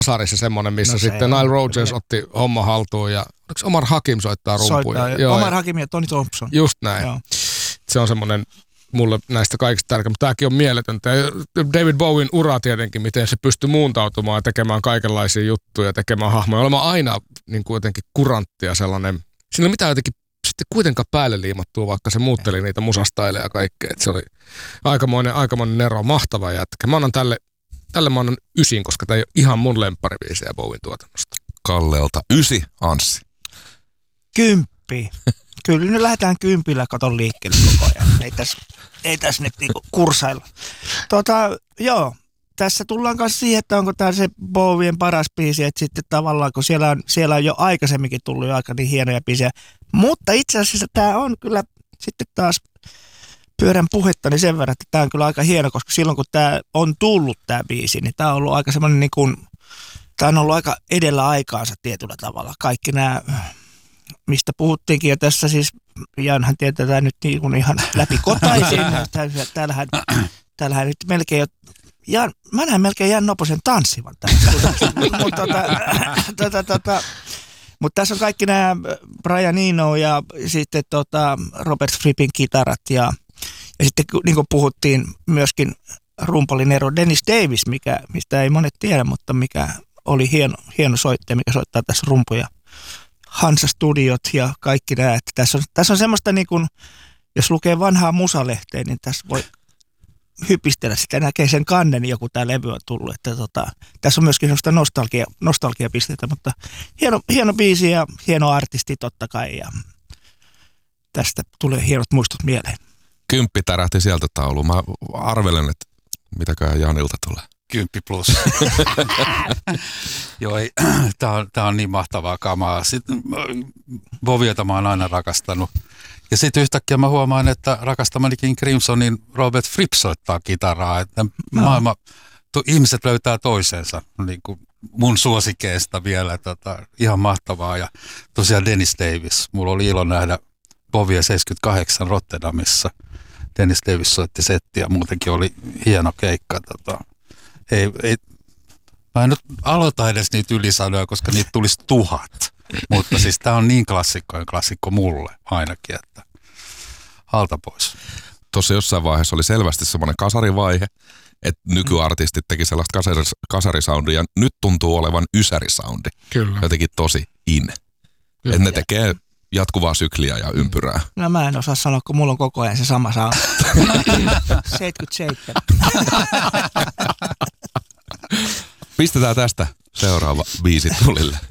kasarissa semmoinen, missä sitten Nile Rodgers otti homma haltuun ja oliko Omar Hakim soittaa rumpuja? Joo, Omar Hakim ja Tony Thompson. Just näin. Joo. Se on semmoinen mulle näistä kaikista tärkeä, mutta tämäkin on mieletöntä. David Bowien ura tietenkin, miten se pystyy muuntautumaan ja tekemään kaikenlaisia juttuja, tekemään hahmoja, olemaan aina niin kuin jotenkin kurantti ja sellainen. Siinä ei mitään jotenkin sitten kuitenkaan päälle liimattua, vaikka se muutteli niitä musastaileja ja kaikkea. Et se oli aikamoinen nero, mahtava jätkä. Mä annan tälle mä annan 9, koska tämä ei ole ihan mun lempparibiisejä Bowien tuotannosta. Kallelta 9, Anssi. 10. Kyllä nyt lähdetään 10 katon liikkeelle koko ajan. Ei tässä nyt niinku kursailla. Joo, tässä tullaan kanssa siihen, että onko tämä se Bowien paras biisi, että sitten tavallaan, kun siellä on jo aikaisemminkin tullut jo aika niin hienoja biisejä. Mutta itse asiassa tämä on kyllä sitten taas pyörän puhetta niin sen verran, että tämä on kyllä aika hieno, koska silloin kun tämä on tullut tämä biisi, niin tämä on ollut aika semmoinen niin kuin, tämä on ollut aika edellä aikaansa tietyllä tavalla. Kaikki nämä, mistä puhuttiinkin jo tässä siis, Janhan tietää tämä nyt niin kuin ihan läpikotaisin. Täällähän nyt melkein jo, mä näen melkein Jan Noposen tanssivan tässä. Mutta tässä on kaikki nämä Brian Eno ja sitten Robert Frippin kitarat ja sitten niin kuin puhuttiin myöskin rumpalinero Dennis Davis, mistä ei monet tiedä, mutta mikä oli hieno soittaja, mikä soittaa tässä rumpuja. Hansa Studiot ja kaikki nämä. Tässä on semmoista, niin kuin, jos lukee vanhaa musalehteä, niin tässä voi hypistellä sitä, näkee sen kannen, joku tämä levy on tullut. Että tässä on myöskin semmoista nostalgiapisteitä, mutta hieno biisi ja hieno artisti totta kai. Ja tästä tulee hienot muistot mieleen. 10 tärähti sieltä tauluun. Mä arvelen, että mitäköhän Janilta tulee. 10+. Joo, tää on niin mahtavaa kamaa. Sitten Bowieta mä oon aina rakastanut. Ja sitten yhtäkkiä mä huomaan, että rakastamani King Crimsonin Robert Fripp soittaa kitaraa. Että ihmiset löytää toisensa, niin kuin mun suosikeista vielä. Ihan mahtavaa. Ja tosiaan Dennis Davis. Mulla oli ilo nähdä Bowie 78 Rotterdamissa. Dennis Davis soitti settiä. Muutenkin oli hieno keikka. Mä en nyt aloita edes niitä ylisanoja, koska niitä tulisi 1000. Mutta siis tää on niin klassikko mulle ainakin, että alta pois. Tuossa jossain vaiheessa oli selvästi semmoinen kasarivaihe, että nykyartistit teki sellaista kasarisoundia ja nyt tuntuu olevan ysärisoundi. Kyllä. Jotenkin tosi Että ne tekee jatkuvaa sykliä ja ympyrää. No mä en osaa sanoa, kun mulla on koko ajan se sama sound. 77. Pistetään tästä seuraava biisi tulille.